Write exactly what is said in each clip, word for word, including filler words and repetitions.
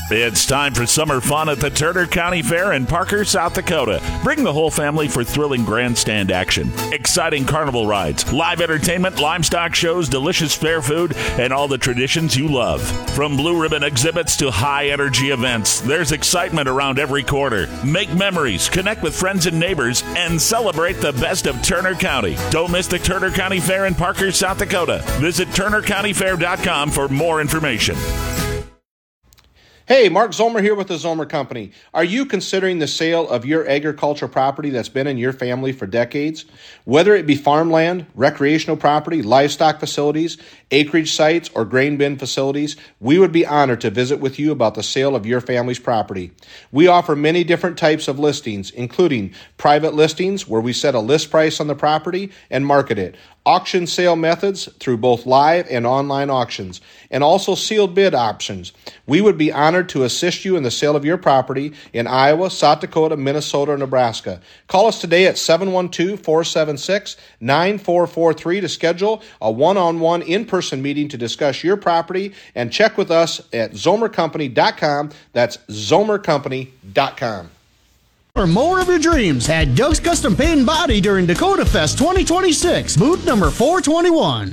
It's time for summer fun at the Turner County Fair in Parker, South Dakota. Bring the whole family for thrilling grandstand action, exciting carnival rides, live entertainment, livestock shows, delicious fair food, and all the traditions you love. From blue ribbon exhibits to high-energy events, there's excitement around every corner. Make memories, connect with friends and neighbors, and celebrate the best of Turner County. Don't miss the Turner County Fair in Parker, South Dakota. Visit turner county fair dot com for more information. Hey, Mark Zomer here with the Zomer Company. Are you considering the sale of your agricultural property that's been in your family for decades? Whether it be farmland, recreational property, livestock facilities, acreage sites, or grain bin facilities, we would be honored to visit with you about the sale of your family's property. We offer many different types of listings, including private listings where we set a list price on the property and market it, auction sale methods through both live and online auctions, and also sealed bid options. We would be honored to assist you in the sale of your property in Iowa, South Dakota, Minnesota, or Nebraska. Call us today at seven one two, four seven six, nine four four three to schedule a one-on-one in-person meeting to discuss your property, and check with us at zomer company dot com. That's zomer company dot com. For more of your dreams at Doug's Custom Paint and Body during Dakota Fest twenty twenty-six, booth number four twenty-one.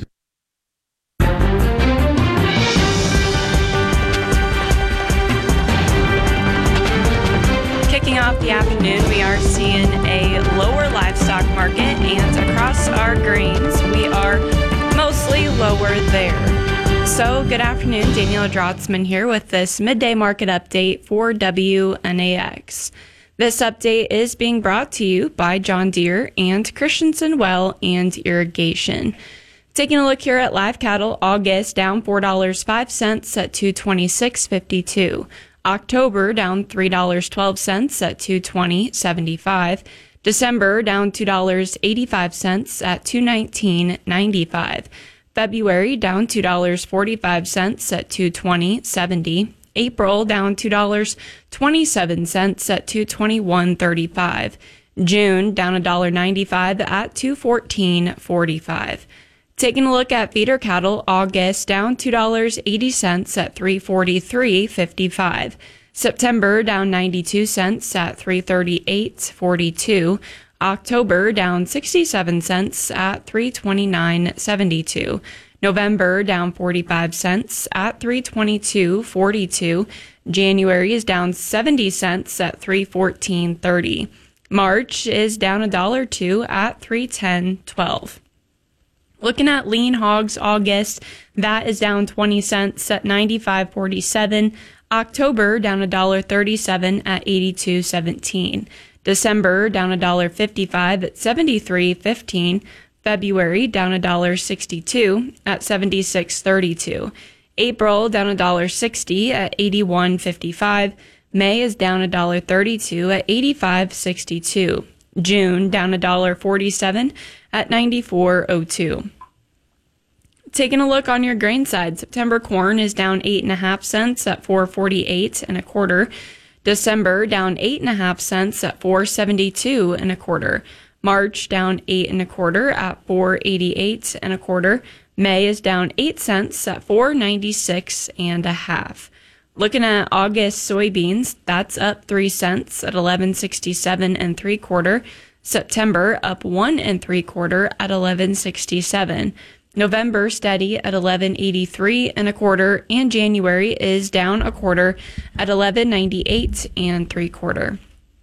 Kicking off the afternoon, we are seeing a lower livestock market, and across our grains, we are mostly lower there. So, good afternoon, Daniela Drotzman here with this midday market update for W N A X. This update is being brought to you by John Deere and Christensen Well and Irrigation. Taking a look here at live cattle, August down four dollars and five cents at two twenty-six fifty-two. October down three dollars and twelve cents at two twenty seventy-five. December down two dollars and eighty-five cents at two nineteen ninety-five. February down two dollars and forty-five cents at two twenty seventy. April down two dollars and twenty-seven cents at two twenty-one thirty-five. June down one dollar and ninety-five cents at two fourteen forty-five. Taking a look at feeder cattle, August down two dollars and eighty cents at three forty-three fifty-five. September down ninety-two cents at three thirty-eight forty-two. October down sixty-seven cents at three twenty-nine seventy-two. November down forty-five cents at three twenty-two forty-two. January is down seventy cents at three fourteen thirty. March is down a dollar or two at three ten twelve. Looking at lean hogs, August, that is down twenty cents at ninety-five forty-seven. October down a dollar thirty-seven at eighty-two seventeen. December down a dollar fifty-five at seventy-three fifteen. February down a dollar sixty-two at seventy-six thirty-two. April down a dollar sixty at eighty-one fifty-five. May is down a dollar thirty-two at eighty-five sixty-two. June down a dollar forty-seven at ninety-four oh two. Taking a look on your grain side, September corn is down eight and a half cents at four forty-eight and a quarter. December down eight and a half cents at four seventy-two and a quarter. March down eight and a quarter at four eighty-eight and a quarter. May is down eight cents at four ninety-six and a half. Looking at August soybeans, that's up three cents at eleven sixty-seven and three quarter. September up one and three quarter at eleven sixty-seven. November steady at eleven eighty-three and a quarter, and January is down a quarter at eleven ninety-eight and three quarter.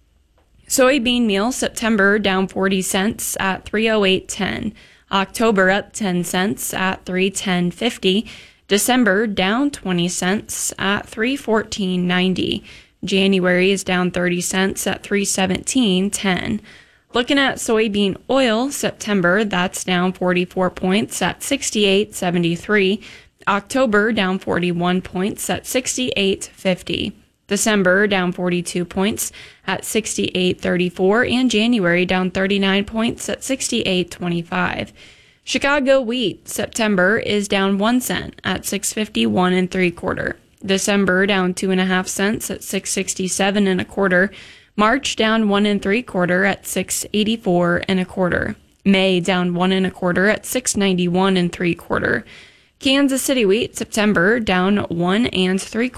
Soybean meal, September down forty cents at three oh eight ten. October up ten cents at three ten fifty. December down twenty cents at three fourteen ninety. January is down thirty cents at three seventeen ten. Looking at soybean oil, September, that's down forty-four points at sixty-eight seventy-three. October down forty-one points at sixty-eight fifty. December down forty-two points at sixty-eight thirty-four, and January down thirty-nine points at sixty-eight twenty-five. Chicago wheat, September is down one cent at six fifty-one and three quarter. December down two and a half cents at six sixty-seven and a quarter. March down one and three quarter at six eighty-four and a quarter. May down one and a quarter at six ninety-one and three quarter. Kansas City wheat, September down one and three